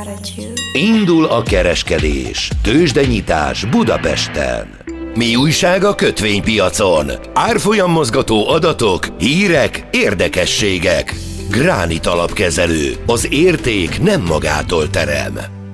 Indul a kereskedés. Tőzsdenyitás Budapesten. Mi újság a kötvénypiacon? Árfolyammozgató adatok, hírek, érdekességek. Gránit Alapkezelő. Az érték nem magától terem.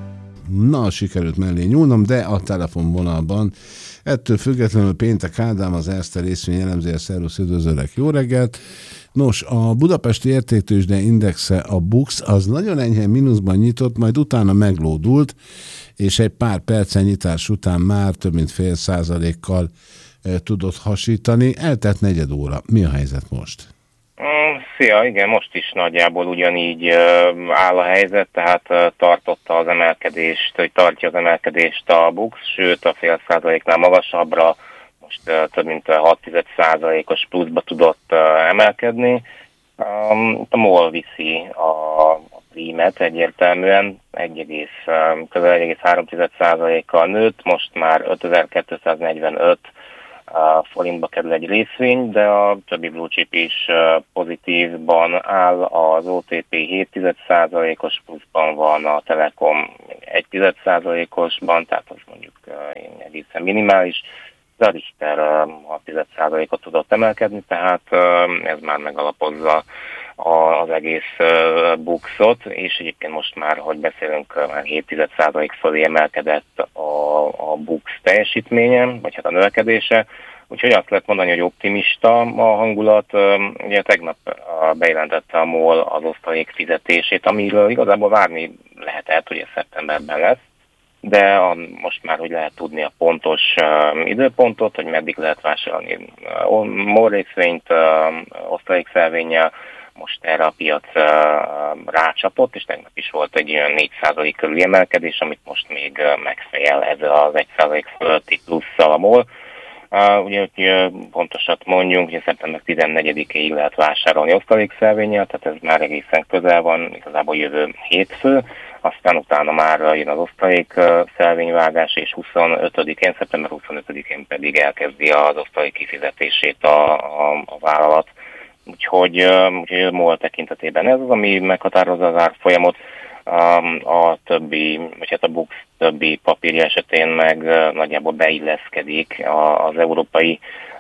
Na, sikerült mellé nyúlnom, de a telefonvonalban ettől függetlenül Péntek Ádám, az Erste részvény elemzője. Szervusz, üdvözöllek, jó reggelt! Nos, a budapesti értéktőzsde indexe, a BUX, az nagyon enyhe mínuszban nyitott, majd utána meglódult, és egy pár percen nyitás után már több mint 0,5%-kal tudott hasítani. Eltelt negyed óra. Mi a helyzet most? Szia, igen, most is nagyjából ugyanígy áll a helyzet, tehát tartotta az emelkedést, vagy tartja az emelkedést a BUX, sőt a 0,5%-nál magasabbra, most több mint 0,6%-os pluszba tudott emelkedni. A MOL viszi a prímet egyértelműen, közel 1,3%-kal nőtt, most már 5245 forintba kerül egy részvény, de a többi blue chip is pozitívban áll, az OTP 0,7%-os pluszban van, a Telekom 1,1%-osban, tehát az mondjuk egészen minimális, de a Richter 6,1%-ot tudott emelkedni, tehát ez már megalapozza az egész BUX-ot, és egyébként most már, hogy beszélünk, már 0,7% fölé emelkedett a BUX teljesítménye, vagy hát a növekedése, úgyhogy azt lehet mondani, hogy optimista a hangulat. Ugye tegnap bejelentette a MOL az osztalék fizetését, amiről igazából várni lehetett, hogy ez szeptemberben lesz, de most már, hogy lehet tudni a pontos időpontot, hogy meddig lehet vásárolni MOL részvényt osztalékfelvénnyel, most erre a piac rácsapott, és tegnap is volt egy olyan 4% körüli emelkedés, amit most még megfejel ezzel az 1% fölötti plusszal a MOL. Ugye, hogy pontosat mondjunk, hogy szeptember 14-ig lehet vásárolni osztalékszelvénnyel, tehát ez már egészen közel van, igazából jövő hétfő, aztán utána már jön az osztalék szelvényvágás, és 25-én, szeptember 25-én pedig elkezdi az osztalék kifizetését a vállalat. Úgyhogy MOL tekintetében ez az, ami meghatározza az árfolyamot. A többi, vagy hát a BUX többi papírja esetén meg nagyjából beilleszkedik az európai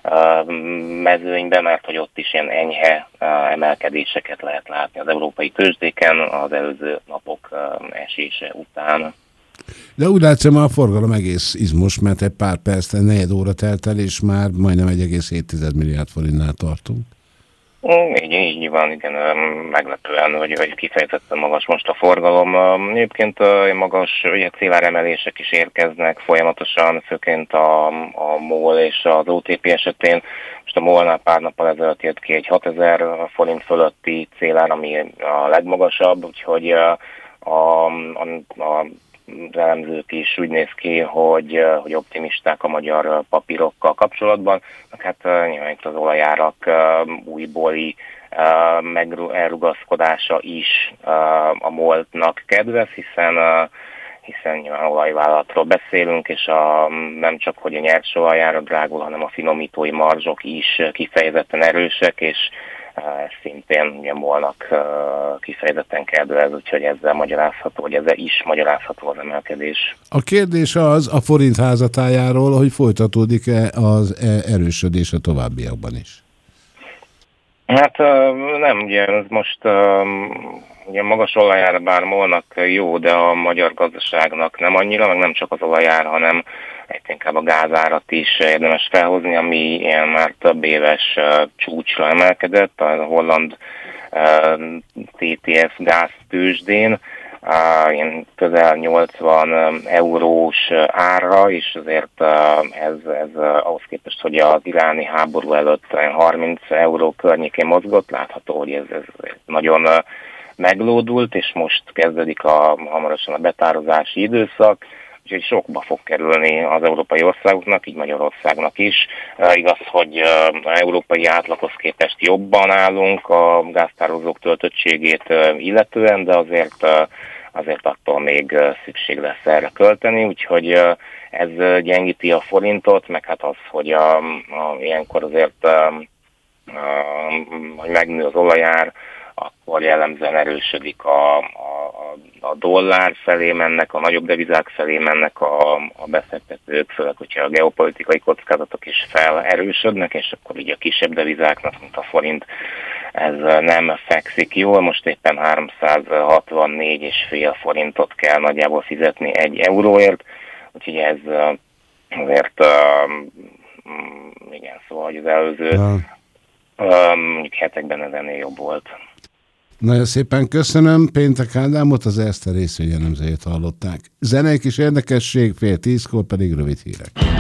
mezőnybe, mert hogy ott is ilyen enyhe emelkedéseket lehet látni az európai tőzsdéken az előző napok esése után. De úgy látszik, a forgalom egész izmos, mert egy pár perc, negyed óra telt el, és már majdnem 1,7 milliárd forintnál tartunk. Így van, igen, meglepően, hogy kifejezetten magas most a forgalom. Egyébként magas céláremelések is érkeznek folyamatosan, főként a MOL és az OTP esetén. Most a MOL-nál pár nappal ezelőtt jött ki egy 6000 forint fölötti célár, ami a legmagasabb, úgyhogy az elemzők is úgy néz ki, hogy optimisták a magyar papírokkal kapcsolatban. Hát nyilván itt az olajárak újbóli elrugaszkodása is a MOL-nak kedvez, hiszen nyilván olajvállalatról beszélünk, és nem csak, hogy a nyersolajjára drágul, hanem a finomítói marzsok is kifejezetten erősek, és szintén ugye MOL-nak kifejezetten kedvez, úgyhogy ezzel magyarázható, vagy ezzel is magyarázható az emelkedés. A kérdés az a forint házatájáról, hogy folytatódik-e az erősödés a továbbiakban is? Hát nem, ugye ez most ugye magas olajára bár MOL-nak jó, de a magyar gazdaságnak nem annyira, meg nem csak az olajár, hanem inkább a gázárat is érdemes felhozni, ami ilyen már több éves csúcsra emelkedett, a holland TTF gáztőzsdén, ilyen közel 80 eurós árra, és azért ez ahhoz képest, hogy az iráni háború előtt 30 euró környékén mozgott, látható, hogy ez nagyon meglódult, és most kezdődik hamarosan a betározási időszak, úgyhogy sokba fog kerülni az európai országoknak, így Magyarországnak is. Igaz, hogy az európai átlaghoz képest jobban állunk a gáztározók töltöttségét illetően, de azért attól még szükség lesz erre költeni, úgyhogy ez gyengíti a forintot, meg hát az, hogy ilyenkor azért hogy megnő az olajár, akkor jellemzően erősödik a a dollár felé mennek, a nagyobb devizák felé mennek a befektetők, főleg, hogyha a geopolitikai kockázatok is felerősödnek, és akkor így a kisebb devizáknak, mint a forint, ez nem fekszik jól. Most éppen 364,5 forintot kell nagyjából fizetni 1 euróért, úgyhogy ez azért igen, szóval hogy az előző mondjuk hetekben ez ennél jobb volt. Nagyon szépen köszönöm. Péntek Ádámot, az Erste részvényelemzőjét hallották. Zenei kis érdekesség, 9:30, pedig rövid hírek.